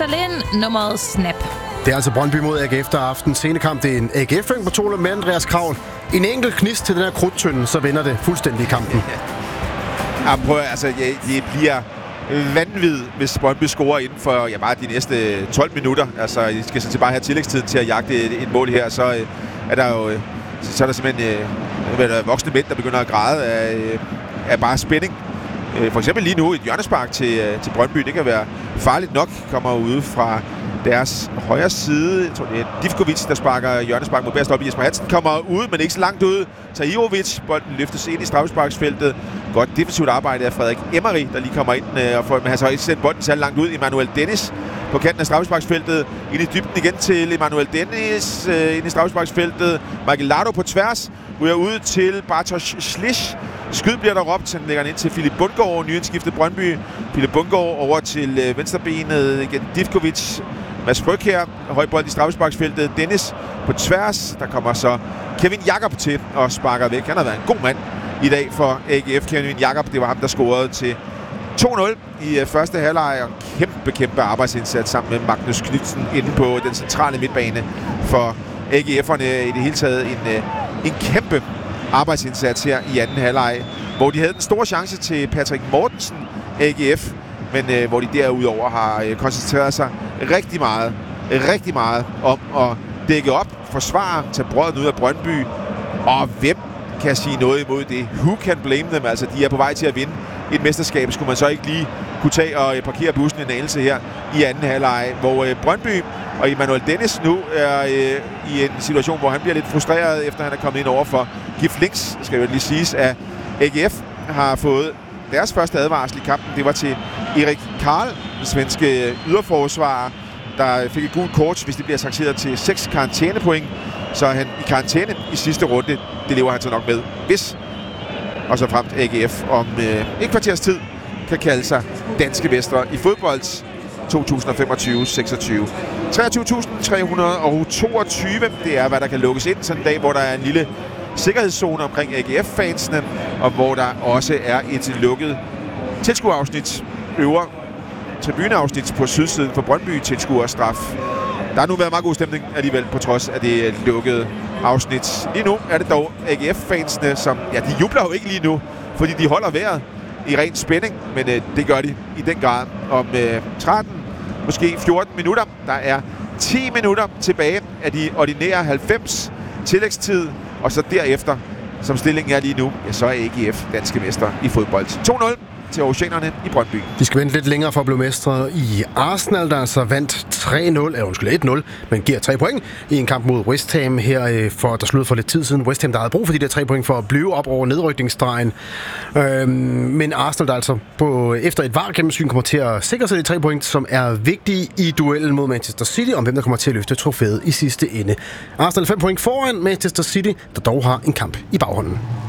Salin, nummeret Snap. Det er altså Brøndby mod AGF der aften. Scenekamp, det er en AGF-fæng på Tole med Andreas Kravl. En enkelt knist til den her krudtønde, så vinder det fuldstændig i kampen. Ja, prøv altså, det bliver vanvittigt, hvis Brøndby scorer inden for bare de næste 12 minutter. Altså, I skal sådan set bare have tillægstiden til at jagte et mål her, så er der jo så er der simpelthen voksne mænd, der begynder at græde af bare spænding. For eksempel lige nu et hjørnespark til Brøndby. Det kan være farligt nok. Kommer ude fra deres højre side. Jeg tror, det er Divkovic, der sparker hjørnespark mod Bærstop. Jesper Hansen kommer ud, men ikke så langt ud. Tahirovic, bolden løftes ind i straffesparksfeltet. Godt defensivt arbejde af Frederik Emery, der lige kommer ind. Men han så ikke sendt bolden så langt ud. Emmanuel Dennis på kanten af straffesparksfeltet. Ind i dybden igen til Emmanuel Dennis. Ind i straffesparksfeltet. Michael Lardo på tværs. Ryger ud til Bartosz Slisz. Skyd bliver der råbt. Han lægger den ind til Philip Bundgaard, nyindskiftet Brøndby. Philip Bundgaard over til venstrebenet igen. Divkovic. Mads Fryg her. Højbold i straffesparksfeltet. Dennis på tværs. Der kommer så Kevin Jakob til og sparker væk. Han har været en god mand i dag for AGF. Kevin Jakob, det var ham, der scorede til 2-0 i første halvleg. Og kæmpe arbejdsindsats sammen med Magnus Knudsen inde på den centrale midtbane for AGF'erne. I det hele taget en kæmpe arbejdsindsats her i anden halvleg, hvor de havde den store chance til Patrick Mortensen, AGF, men hvor de derudover har koncentreret sig rigtig meget om at dække op, forsvare, tage brødet ud af Brøndby, og hvem kan sige noget imod det? Who can blame them? Altså, de er på vej til at vinde et mesterskab. Skulle man så ikke lige kunne tage og parkere bussen en anelse her i anden halvleg, hvor Brøndby og Emmanuel Dennis nu er i en situation, hvor han bliver lidt frustreret, efter han er kommet ind over for Gif Links, skal jo lige siges, at AGF har fået deres første advarsel i kampen. Det var til Erik Karl, den svenske yderforsvarer, der fik et gult kort, hvis det bliver sanktioneret til 6 karantænepoint. Så er han i karantæne i sidste runde. Det lever han så nok med, hvis og så fremt AGF om et kvarters tid kan kalde sig danske mestre i fodbold 2025-26. 23.322, det er, hvad der kan lukkes ind sådan en dag, hvor der er en lille sikkerhedszone omkring AGF-fansene, og hvor der også er et lukket tilskuerafsnit, øvre tribuneafsnit på sydsiden for Brøndby tilskuerstraf. Der har nu været meget god stemning alligevel, på trods af det lukkede afsnit. Lige nu er det dog AGF-fansene, som, de jubler jo ikke lige nu, fordi de holder vejret i ren spænding, men det gør de i den grad om 13, måske 14 minutter. Der er 10 minutter tilbage af de ordinære 90 tillægstid, og så derefter, som stillingen er lige nu, så er AGF danske mester i fodbold. 2-0 til Oceanerne i Brøndby. De skal vente lidt længere for at blive mestre i Arsenal, der altså vandt 1-0, men giver 3 point i en kamp mod West Ham her, der sluttede for lidt tid siden. West Ham, der havde brug for de der 3 point for at blive op over nedrykningsstregen. Men Arsenal, der altså efter et VAR-gennemsyn kommer til at sikre sig de 3 point, som er vigtige i duellen mod Manchester City, om hvem der kommer til at løfte trofæet i sidste ende. Arsenal 5 point foran Manchester City, der dog har en kamp i baghånden.